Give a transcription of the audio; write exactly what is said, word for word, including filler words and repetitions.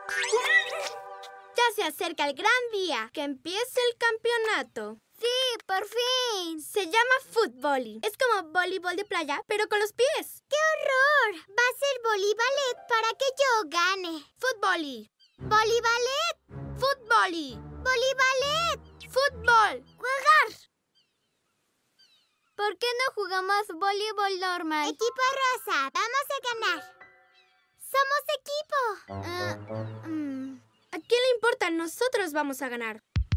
Ya se acerca el gran día, que empiece el campeonato. ¡Sí, por fin! Se llama fútbol. Es como voleibol de playa, pero con los pies. ¡Qué horror! Va a ser voleibalet para que yo gane. Fútbol. ¿Voleibalet? Fútbol. ¡Voleibalet! Fútbol. ¡Jugar! ¿Por qué no jugamos voleibol normal? Equipo rosa, vamos a ganar. ¡Somos equipo! Uh, mm. ¿A quién le importa? Nosotros vamos a ganar.